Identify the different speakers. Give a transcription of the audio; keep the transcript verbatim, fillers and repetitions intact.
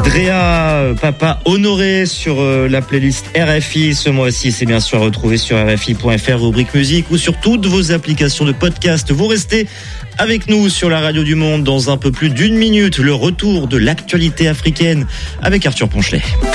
Speaker 1: Drea, Papa Honoré sur la playlist R F I. Ce mois-ci, c'est bien sûr retrouvé sur R F I point F R, rubrique musique ou sur toutes vos applications de podcast. Vous restez avec nous sur la radio du monde dans un peu plus d'une minute. Le retour de l'actualité africaine avec Arthur Ponchelet.